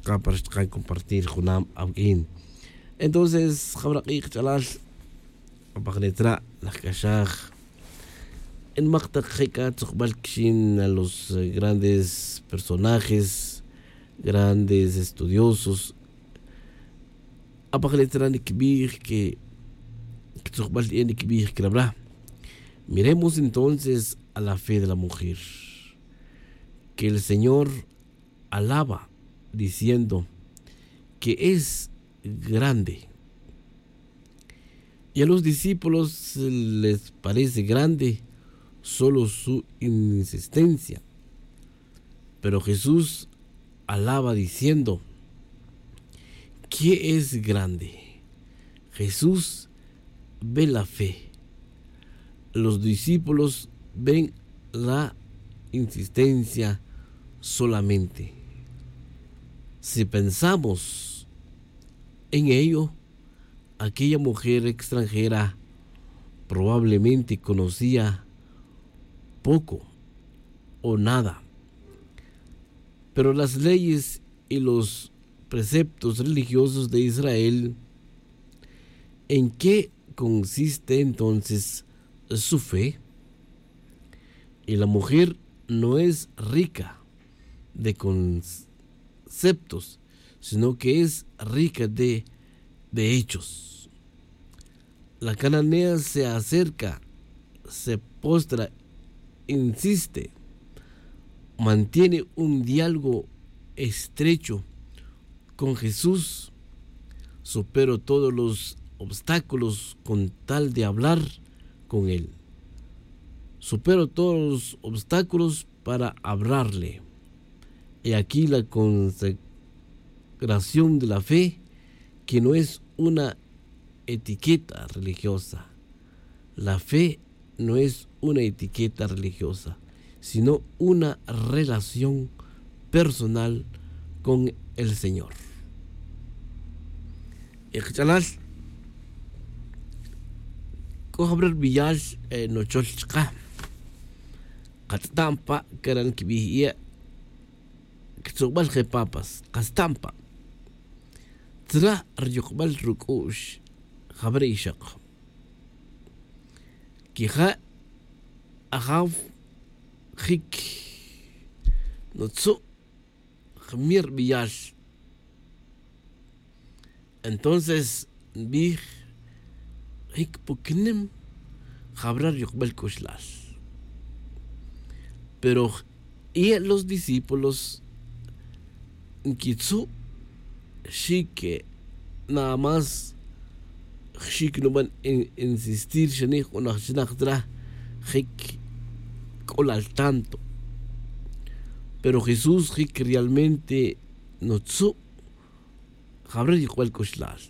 para compartir con alguien. Entonces, habrá que chalar para letra la cachar en Magta Jeka Tzokbalkshin a los grandes personajes, grandes estudiosos. Para letra Nikbir que Tzokbal Nikbir que habrá. Miremos entonces a la fe de la mujer, que el Señor alaba diciendo que es grande. Y a los discípulos les parece grande solo su insistencia. Pero Jesús alaba diciendo que es grande. Jesús ve la fe. Los discípulos ven la insistencia solamente. Si pensamos en ello, aquella mujer extranjera probablemente conocía poco o nada, pero las leyes y los preceptos religiosos de Israel, ¿en qué consiste entonces su fe? Y la mujer no es rica de conceptos, sino que es rica de hechos. La cananea se acerca, se postra, insiste, mantiene un diálogo estrecho con Jesús, supera todos los obstáculos con tal de hablar con él. Supero todos los obstáculos para hablarle. Y aquí la consagración de la fe, que no es una etiqueta religiosa. La fe no es una etiqueta religiosa, sino una relación personal con el Señor. Ixchalas cohabrar biyash no cholchka Kastampa karan kibihia kitsubal papas kastampa tra rjukbal rukush khabar ishaq kija akhaf khik nutsu khmir biyash. Entonces bih hik puknim khabrar yukbal kushlas. Pero y los discípulos kitsu shike nada más shik no van insistir shani una shnaktra hik kol al tanto. Pero Jesús hik realmente no tsu khabrar yukbal kushlas.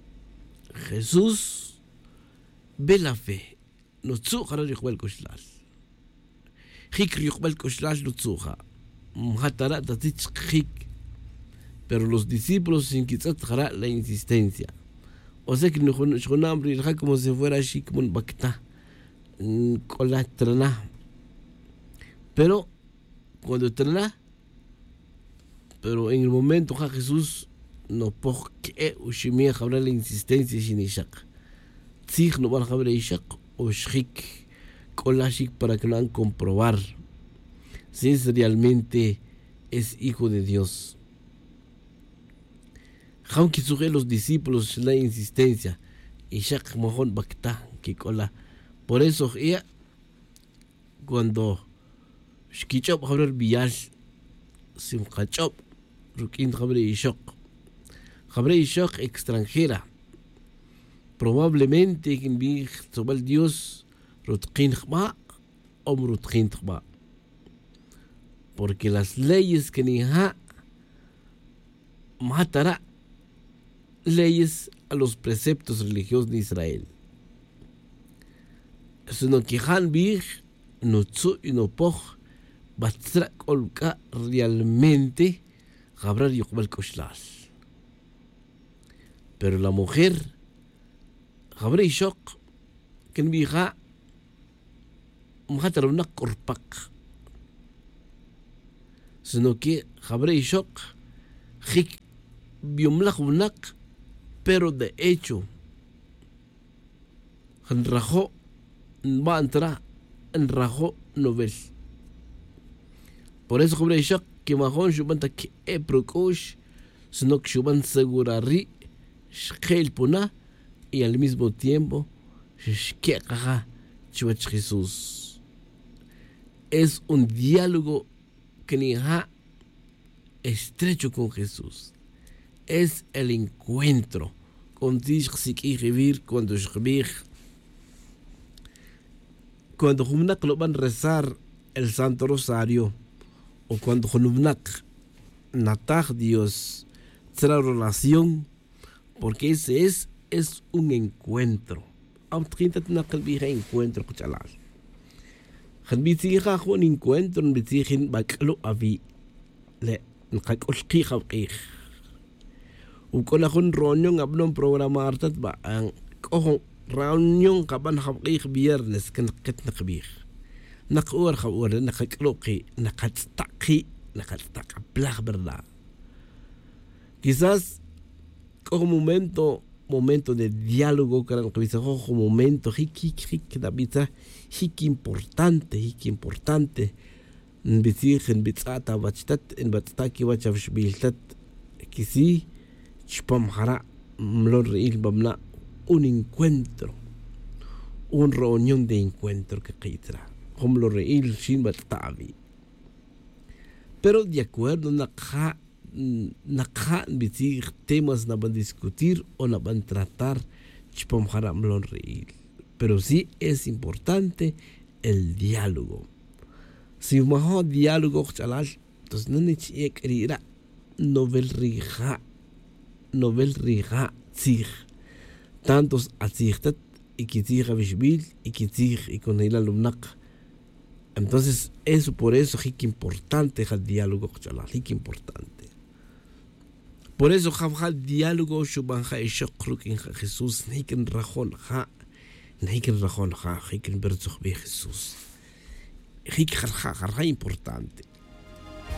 Jesús ve la fe no tsu khabrar yukbal kushlas. Hik yukbal kushlas lutsuha mhatara tatich hik. Pero los discípulos sin quitar la insistencia. O sea que no es como si fuera shik mun bakta con la trana. Pero cuando trana, pero en el momento que Jesús no porque ushimia habla la insistencia sin ishak. Tzig no va a hablar ishak o shik. Para que lo hagan comprobar si realmente es hijo de Dios. Aunque suge los discípulos la insistencia y shak mohon bakta que cola. Por eso ella cuando shkichop hablar biyash sim kachop rukin habre ishok extranjera probablemente quien vi sobre Dios porque las leyes que ni matará leyes a los preceptos religiosos de Israel, sino que han bir no tsu y no poch batra kolka realmente habrar yukbal koshlas. Pero la mujer habrá ishok que ni una korpak, sino que habrá ishok Hik biomlak unak, pero de hecho, en rajo, va a entrar en rajo novel. Por eso, como le que mahon shuban ta que prokosh, sino que shuban segurari, shkel puna, y al mismo tiempo, shkekaha, chubach Jesús. Es un diálogo que ni ha estrecho con Jesús. Es el encuentro con Dios que vivir cuando Humnak lo van a rezar el Santo Rosario, o cuando Humnak natar Dios, será relación, porque ese es un encuentro. Aunque no hay encuentro con Chalal. Hanbitija un encuentro, Hanbitijin baklo avi le nqakulqi khawqih. Ukon akon reunión abnon programar tat ba ang kohong reunión kaban khawqih viernes kan qit naqbih. Naqur khawur naqakluqi naqatstaqi naqatstaqablah verdad. Quizás como momento de diálogo kan qbisajo momento hik dabita hik importante Bitzijen bitzata bachtat en batstaki wachafshbiltat kisi chpam jara mlor reil bamna un encuentro, un reunión de encuentro que qitra como lo reil shin battavi. Pero de acuerdo nakha bitzig temas na van discutir o na van tratar chpam jara mlor reil, pero sí es importante el diálogo. Si maho diálogo chalal, entonces no necesita querer novel riga tzig. Tantos atzigtat y que tzig avishbil y que tzig y con el alumnak. Entonces eso por eso es importante el diálogo chalal, es importante. Por eso el diálogo shubanja y shokru en Jesús niken rajón ha niken berzog be Jesús. Es importante.